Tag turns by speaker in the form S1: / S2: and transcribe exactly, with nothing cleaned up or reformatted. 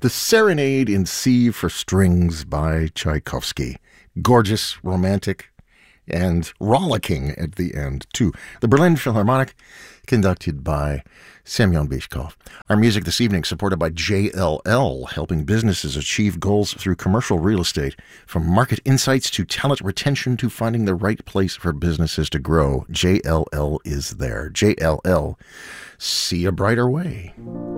S1: The Serenade in C for Strings by Tchaikovsky. Gorgeous, romantic, and rollicking at the end, too. The Berlin Philharmonic, conducted by Semyon Bychkov. Our music this evening supported by J L L, helping businesses achieve goals through commercial real estate. From market insights to talent retention to finding the right place for businesses to grow, J L L is there. J L L, see a brighter way.